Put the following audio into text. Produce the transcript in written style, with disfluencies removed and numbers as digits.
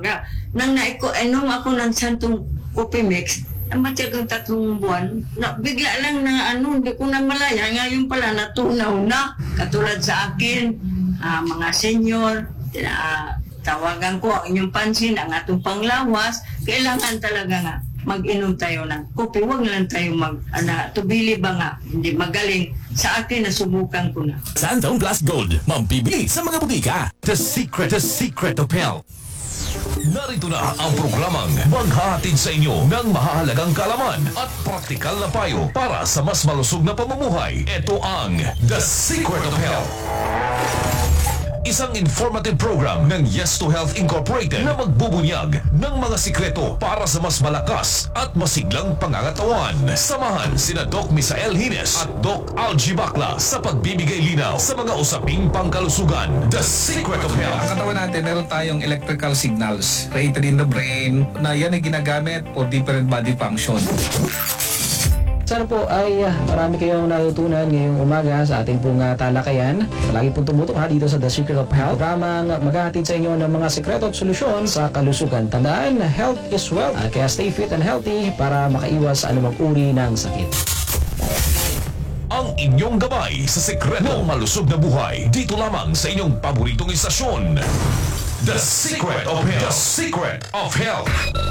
Kaya, nang nainom ako ng santong coffee mix, matyagang 3 buwan, bigla lang na hindi ko na malaya. Ngayon pala natunaw na. Katulad sa akin, mga senior, tawagan ko ang inyong pansin, ang atong panglawas, kailangan talaga nga mag-inom tayo ng kopi. Huwag lang tayo tubili ba nga, hindi magaling. Sa akin, nasubukan ko na. Santong Plus Gold, mambibili sa mga butika. The Secret of Health. Narito na ang programang maghahatid sa inyo ng mahahalagang kaalaman at praktikal na payo para sa mas malusog na pamumuhay. Ito ang The Secret of Health. Isang informative program ng Yes to Health Incorporated na magbubunyag ng mga sikreto para sa mas malakas at masiglang pangangatawan. Samahan sina Doc Misael Hines at Doc Algie Bacla sa pagbibigay linaw sa mga usaping pangkalusugan. The Secret of Health. Ang katawan natin, meron tayong electrical signals created in the brain na yan ay ginagamit for different body function. Sana po ay marami kayong natutunan ngayong umaga sa ating pong talakayan. Palagi pong tumutok dito sa The Secret of Health. Programang maghahatid sa inyo ng mga sekreto at solusyon sa kalusugan. Tandaan, health is wealth. Kaya stay fit and healthy para makaiwas sa anumang uri ng sakit. Ang inyong gabay sa sekreto ng malusog na buhay dito lamang sa inyong paboritong istasyon. The Secret of Health. The Secret of Health.